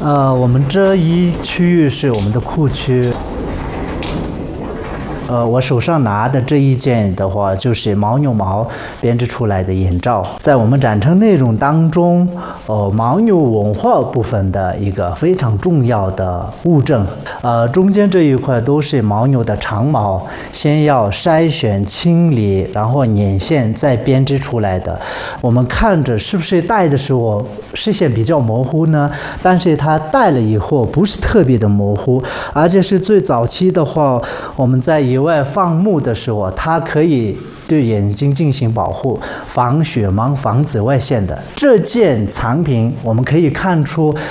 我们这一区域是我们的库区。我手上拿的这一件的话，就是牦牛毛编织出来的眼罩，在我们展陈内容当中，牦牛文化部分的一个非常重要的物证。中间这一块都是牦牛的长毛，先要筛选清理，然后捻线再编织出来的。我们看着是不是戴的时候视线比较模糊呢？但是它戴了以后不是特别的模糊，而且是最早期的话，我们在野外放牧的时候，它可以对眼睛进行保护，防血盲、防紫外线的。这件藏品我们可以看出